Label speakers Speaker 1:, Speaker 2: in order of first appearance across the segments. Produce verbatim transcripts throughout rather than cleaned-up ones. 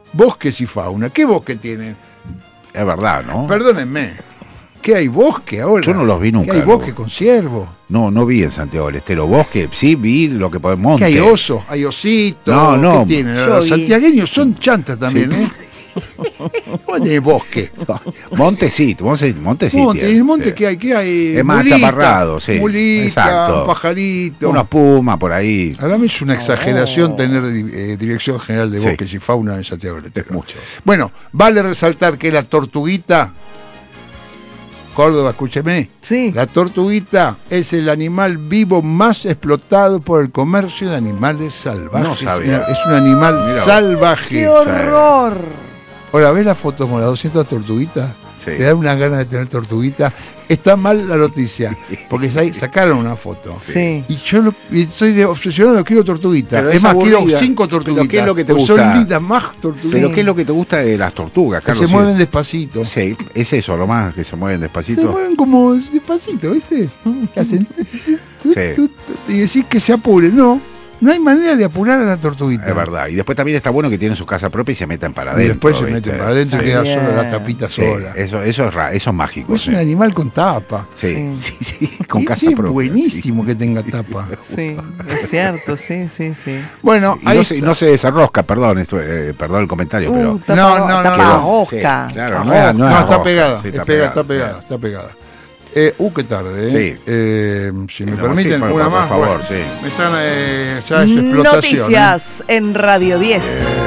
Speaker 1: bosques y fauna. ¿Qué bosque tienen?
Speaker 2: Es verdad, ¿no?
Speaker 1: Perdónenme. ¿Qué hay bosque ahora?
Speaker 2: Yo no los vi nunca.
Speaker 1: ¿Qué hay bosque
Speaker 2: ¿no?
Speaker 1: con ciervo?
Speaker 2: No, no vi en Santiago del Estero bosque. Sí vi lo que podemos monte.
Speaker 1: ¿Qué hay osos? ¿Hay ositos?
Speaker 2: No, no.
Speaker 1: ¿Qué tienen?
Speaker 3: Yo
Speaker 1: Los
Speaker 3: vi.
Speaker 1: santiagueños son chantas también,
Speaker 2: Sí.
Speaker 1: ¿eh? ¿Cómo tiene bosque?
Speaker 2: Montecito, monte, monte sí.
Speaker 1: Monte,
Speaker 2: tiene,
Speaker 1: ¿y el monte
Speaker 2: sí.
Speaker 1: qué hay? ¿Qué hay?
Speaker 2: Es más
Speaker 1: Mulita,
Speaker 2: achaparrado, sí.
Speaker 1: Mulita,
Speaker 2: Exacto.
Speaker 1: un pajarito.
Speaker 2: Una puma por ahí.
Speaker 1: Ahora mí es una exageración tener eh, Dirección General de
Speaker 2: Sí.
Speaker 1: Bosques y Fauna en Santiago del Estero.
Speaker 2: Es mucho.
Speaker 1: Bueno, vale resaltar que la tortuguita, Córdoba, escúcheme,
Speaker 3: Sí.
Speaker 1: la tortuguita es el animal vivo más explotado por el comercio de animales salvajes.
Speaker 2: No sabía.
Speaker 1: Es un animal
Speaker 2: Mirá.
Speaker 1: salvaje.
Speaker 3: ¡Qué horror!
Speaker 1: Ahora, ¿ves la foto con las doscientas tortuguitas?
Speaker 2: Sí.
Speaker 1: Te dan una ganas de tener tortuguita. Está mal la noticia, porque sa- sacaron una foto.
Speaker 3: Sí.
Speaker 1: Y yo lo- y soy de obsesionado, quiero tortuguita.
Speaker 2: Pero
Speaker 1: Es
Speaker 2: es
Speaker 1: más, quiero
Speaker 2: aburrida.
Speaker 1: cinco
Speaker 2: Pero
Speaker 1: tortuguitas.
Speaker 2: ¿qué es lo que te
Speaker 1: porque
Speaker 2: gusta?
Speaker 1: Son lindas, más tortuguitas.
Speaker 2: Pero ¿qué es lo que te gusta de las tortugas,
Speaker 1: Que
Speaker 2: Carlos?
Speaker 1: se mueven despacito.
Speaker 2: Sí, es eso, lo más que se mueven
Speaker 1: Se
Speaker 2: despacito.
Speaker 1: mueven como despacito, ¿viste? Que hacen tu, tu,
Speaker 2: Sí.
Speaker 1: tu, tu, y decís que se apure. No, no hay manera de apurar a la tortuguita.
Speaker 2: Es verdad. Y después también está bueno que tienen su casa propia y se metan para
Speaker 1: Y
Speaker 2: adentro.
Speaker 1: después se
Speaker 2: ¿viste?
Speaker 1: meten para adentro y
Speaker 2: Sí.
Speaker 1: queda
Speaker 3: Bien.
Speaker 1: sola la tapita
Speaker 2: Sí,
Speaker 1: sola.
Speaker 2: eso, eso es ra- eso es mágico.
Speaker 1: Es
Speaker 2: sí.
Speaker 1: un animal con tapa.
Speaker 2: Sí, sí, sí, con
Speaker 1: Y
Speaker 2: casa
Speaker 1: sí, es
Speaker 2: propia.
Speaker 1: buenísimo que tenga tapa.
Speaker 3: Sí, es cierto, sí, sí, sí.
Speaker 1: Bueno,
Speaker 2: Sí. Y
Speaker 1: ahí
Speaker 2: no, se,
Speaker 1: está.
Speaker 2: no se desarrosca, perdón, esto, eh, perdón el comentario, pero.
Speaker 3: Uh, tapa-
Speaker 1: No, no, no,
Speaker 3: tapa
Speaker 1: no.
Speaker 3: hosca.
Speaker 2: Sí, claro,
Speaker 3: Tapa
Speaker 2: no es-
Speaker 3: hosca.
Speaker 2: no
Speaker 1: No,
Speaker 2: es
Speaker 1: está
Speaker 2: rosca,
Speaker 1: pegada,
Speaker 2: sí,
Speaker 1: es
Speaker 2: está
Speaker 1: pega-
Speaker 2: pegada,
Speaker 1: está pegada,
Speaker 2: sí.
Speaker 1: está pegada. Eh, uh, qué tarde, ¿eh?
Speaker 2: Sí.
Speaker 1: Eh, si me
Speaker 2: No,
Speaker 1: permiten,
Speaker 2: sí, por-
Speaker 1: una
Speaker 2: por
Speaker 1: más.
Speaker 2: favor,
Speaker 1: bueno,
Speaker 2: sí.
Speaker 1: Me están, eh, ya es explotación.
Speaker 3: Noticias en Radio diez.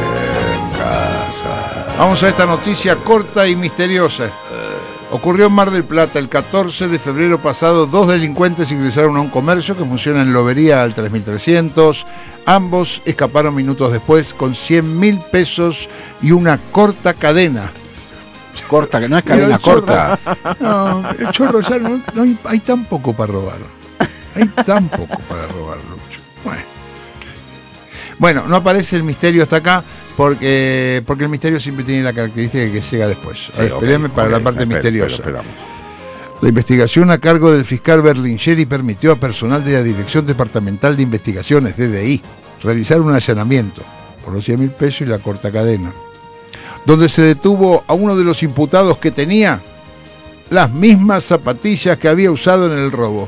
Speaker 1: ¿eh? Vamos a esta noticia corta y misteriosa. Ocurrió en Mar del Plata el catorce de febrero pasado. Dos delincuentes ingresaron a un comercio que funciona en Lobería al tres mil trescientos. Ambos escaparon minutos después con cien mil pesos y una corta cadena.
Speaker 2: Corta, que no es
Speaker 1: Pero
Speaker 2: cadena
Speaker 1: el chorro-
Speaker 2: corta.
Speaker 1: No, el chorro ya no, no hay, hay tan poco para robar. Hay tan poco para robar, Lucho. Bueno. Bueno, no aparece el misterio hasta acá porque, porque el misterio siempre tiene la característica de que llega después.
Speaker 2: Sí,
Speaker 1: A ver,
Speaker 2: ok,
Speaker 1: espereme para
Speaker 2: ok,
Speaker 1: la parte
Speaker 2: espero,
Speaker 1: misteriosa.
Speaker 2: espero, esperamos.
Speaker 1: La investigación a cargo del fiscal Berlingeri permitió a personal de la Dirección Departamental de Investigaciones, D D I, realizar un allanamiento por los cien mil pesos y la corta cadena, donde se detuvo a uno de los imputados que tenía las mismas zapatillas que había usado en el robo.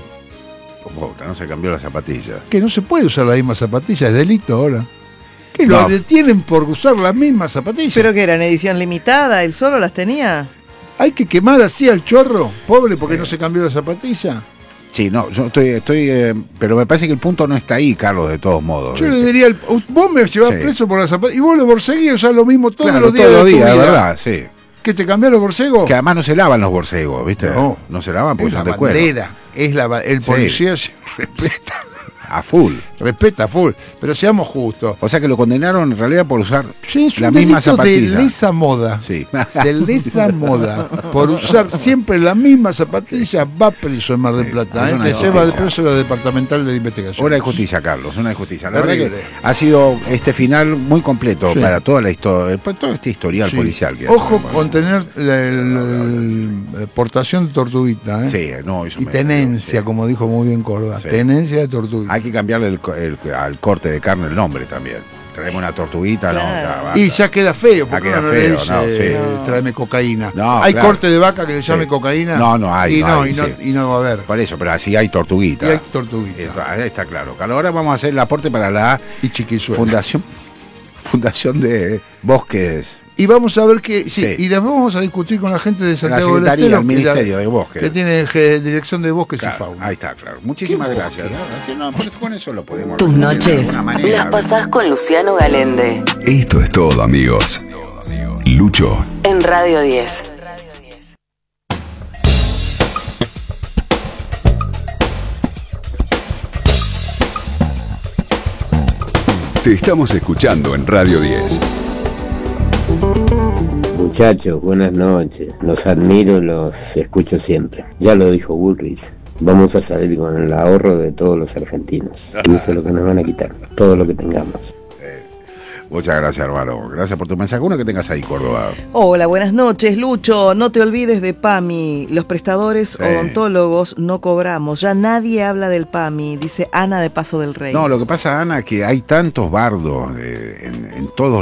Speaker 2: Puta, no se cambió la zapatilla.
Speaker 1: Que no se puede usar las mismas zapatillas, es delito ahora. Que lo
Speaker 2: No.
Speaker 1: detienen por usar las mismas zapatillas.
Speaker 3: Pero que era en edición limitada, él solo las tenía.
Speaker 1: Hay que quemar así al chorro, pobre, porque
Speaker 2: Sí.
Speaker 1: no se cambió la zapatilla.
Speaker 2: Sí, no, yo estoy, estoy eh, pero me parece que el punto no está ahí, Carlos, de todos modos.
Speaker 1: Yo le
Speaker 2: ¿viste?
Speaker 1: diría, al- vos me llevás
Speaker 2: Sí.
Speaker 1: preso por la zapatilla y vos los borseguís usás lo mismo todos
Speaker 2: Claro,
Speaker 1: los días
Speaker 2: todos los
Speaker 1: de tu
Speaker 2: días, de
Speaker 1: vida.
Speaker 2: verdad, sí.
Speaker 1: ¿Que te cambiaron los borsegos?
Speaker 2: Que además no se lavan los borcegos, ¿viste?
Speaker 1: No.
Speaker 2: No se lavan porque
Speaker 1: Es la
Speaker 2: son de cuero.
Speaker 1: bandera, es la, ba- el
Speaker 2: Sí.
Speaker 1: policía se respeta,
Speaker 2: A full.
Speaker 1: respeta full, pero seamos justos.
Speaker 2: O sea que lo condenaron en realidad por usar
Speaker 1: Sí, es un
Speaker 2: la misma
Speaker 1: delito de
Speaker 2: zapatilla.
Speaker 1: lesa moda.
Speaker 2: Sí.
Speaker 1: De lesa moda. Por usar siempre la misma zapatilla, va preso en Mar del
Speaker 2: Sí,
Speaker 1: Plata.
Speaker 2: es
Speaker 1: ¿eh?
Speaker 2: una
Speaker 1: Te lleva de
Speaker 2: injusticia.
Speaker 1: preso la departamental de investigación.
Speaker 2: Una injusticia, Carlos, una injusticia. La verdad
Speaker 1: Terrible.
Speaker 2: que ha sido este final muy completo
Speaker 1: Sí.
Speaker 2: para toda la historia, para todo este historial
Speaker 1: Sí.
Speaker 2: policial que
Speaker 1: Ojo
Speaker 2: hay.
Speaker 1: con tener la, el- el- portación de tortuguita. ¿eh?
Speaker 2: Sí, no, eso
Speaker 1: Y
Speaker 2: me-
Speaker 1: tenencia,
Speaker 2: sí.
Speaker 1: como dijo muy bien Córdoba.
Speaker 2: Sí.
Speaker 1: Tenencia de tortuguita.
Speaker 2: Hay que cambiarle el, co- el- al corte de carne el nombre también. Traemos una tortuguita,
Speaker 3: Claro.
Speaker 2: no, ya basta.
Speaker 1: Y ya queda feo, porque
Speaker 2: Ya queda
Speaker 1: uno no le
Speaker 2: feo,
Speaker 1: dice,
Speaker 2: no, sí.
Speaker 1: eh,
Speaker 3: No.
Speaker 1: tráeme cocaína.
Speaker 2: No,
Speaker 1: ¿Hay
Speaker 2: claro.
Speaker 1: corte de vaca que se
Speaker 2: Sí.
Speaker 1: llame cocaína?
Speaker 2: No, no hay,
Speaker 1: Y
Speaker 2: no
Speaker 1: no,
Speaker 2: hay,
Speaker 1: y, no
Speaker 2: sí.
Speaker 1: y no va a haber.
Speaker 2: Por eso, pero así hay tortuguita.
Speaker 1: Y hay tortuguita.
Speaker 2: Está, ahí está claro. Carlos, ahora vamos a hacer el aporte para la
Speaker 1: Y chiquizuela.
Speaker 2: Fundación Fundación de Bosques.
Speaker 1: Y vamos a ver que, sí,
Speaker 2: Sí.
Speaker 1: y después vamos a discutir con la gente de
Speaker 2: La
Speaker 1: Santiago del
Speaker 2: Secretaría,
Speaker 1: Estero,
Speaker 2: el
Speaker 1: que
Speaker 2: Ministerio
Speaker 1: la-
Speaker 2: de Bosques.
Speaker 1: que tiene eh, Dirección de Bosques
Speaker 2: Claro,
Speaker 1: y Fauna.
Speaker 2: ahí está, claro. Muchísimas
Speaker 1: ¿Qué
Speaker 2: gracias.
Speaker 1: bosque?
Speaker 2: Así no, por- con eso lo podemos
Speaker 4: Tus
Speaker 2: resolver de
Speaker 4: noches
Speaker 2: alguna manera.
Speaker 4: las pasás con Luciano Galende
Speaker 5: Esto es todo, amigos. Lucho.
Speaker 4: en Radio diez.
Speaker 5: Te estamos escuchando en Radio diez.
Speaker 6: Muchachos, buenas noches. Los admiro, los escucho siempre. Ya lo dijo Bullrich. Vamos a salir con el ahorro de todos los argentinos. Y eso es lo que nos van a quitar. Todo lo que tengamos.
Speaker 2: Muchas gracias, hermano. Gracias por tu mensaje. Uno que tengas ahí, Córdoba.
Speaker 3: Hola, buenas noches, Lucho. No te olvides de PAMI. Los prestadores
Speaker 2: Sí.
Speaker 3: odontólogos no cobramos. Ya nadie habla del PAMI, dice Ana de Paso del Rey.
Speaker 2: No, lo que pasa, Ana, que hay tantos bardos eh, en, en todos